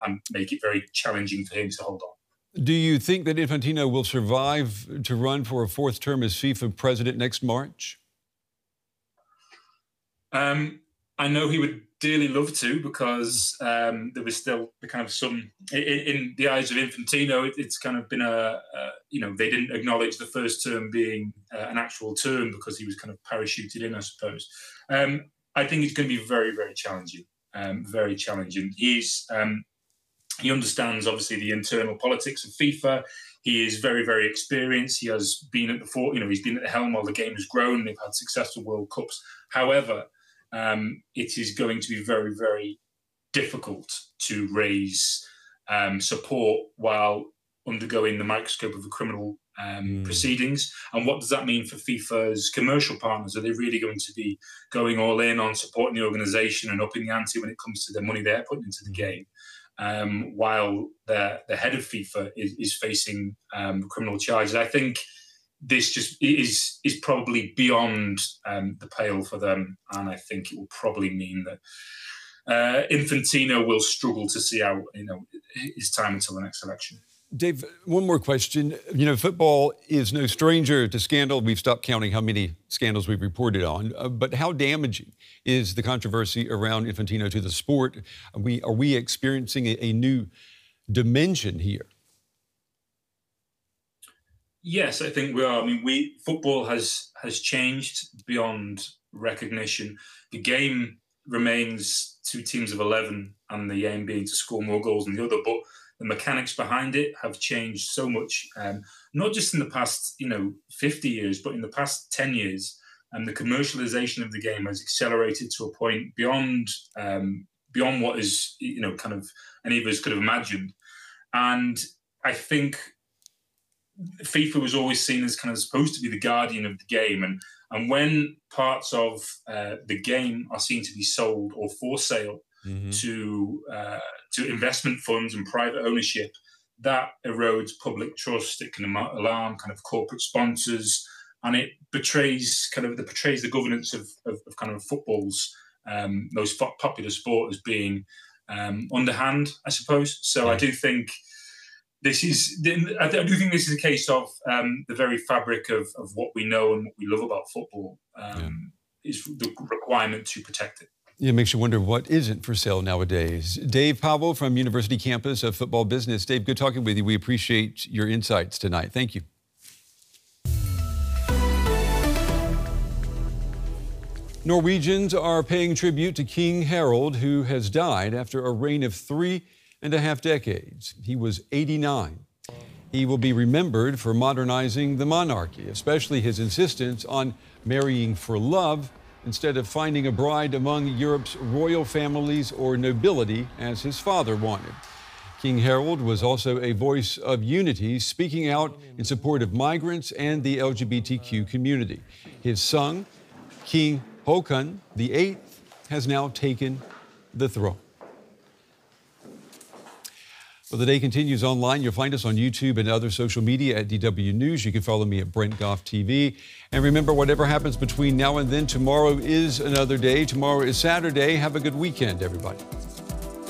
and make it very challenging for him to hold on. Do you think that Infantino will survive to run for a fourth term as FIFA president next March? I know he would dearly love to, because there was still the kind of some in the eyes of Infantino. It's kind of been they didn't acknowledge the first term being an actual term because he was kind of parachuted in, I suppose. I think it's going to be very, very challenging. Very challenging. He understands obviously the internal politics of FIFA. He is very, very experienced. He has been at he's been at the helm while the game has grown. They've had successful World Cups. However, it is going to be very, very difficult to raise support while undergoing the microscope of the criminal proceedings. And what does that mean for FIFA's commercial partners? Are they really going to be going all in on supporting the organisation and upping the ante when it comes to the money they're putting into the game, while the head of FIFA is facing criminal charges? I think this just is probably beyond the pale for them, and I think it will probably mean that Infantino will struggle to see out his time until the next election. Dave, one more question. Football is no stranger to scandal. We've stopped counting how many scandals we've reported on. But how damaging is the controversy around Infantino to the sport? Are we experiencing a new dimension here? Yes, I think we are. I mean, football has changed beyond recognition. The game remains 2 teams of 11, and the aim being to score more goals than the other. But the mechanics behind it have changed so much, not just in the past 50 years, but in the past 10 years. And the commercialization of the game has accelerated to a point beyond what is kind of any of us could have imagined. And I think FIFA was always seen as kind of supposed to be the guardian of the game, and when parts of the game are seen to be sold or for sale to investment funds and private ownership, that erodes public trust. It can alarm kind of corporate sponsors, and it betrays the governance of kind of football's most popular sport as being underhand, I suppose. So I do think this is a case of the very fabric of what we know and what we love about football is the requirement to protect it. It makes you wonder what isn't for sale nowadays. Dave Powell from University Campus of Football Business. Dave, good talking with you. We appreciate your insights tonight. Thank you. Norwegians are paying tribute to King Harald, who has died after a reign of 3.5 decades. He was 89. He will be remembered for modernizing the monarchy, especially his insistence on marrying for love instead of finding a bride among Europe's royal families or nobility, as his father wanted. King Harald was also a voice of unity, speaking out in support of migrants and the LGBTQ community. His son, King Håkon VIII, has now taken the throne. Well, the day continues online. You'll find us on YouTube and other social media at DW News. You can follow me at Brent Goff TV. And remember, whatever happens between now and then, tomorrow is another day. Tomorrow is Saturday. Have a good weekend, everybody.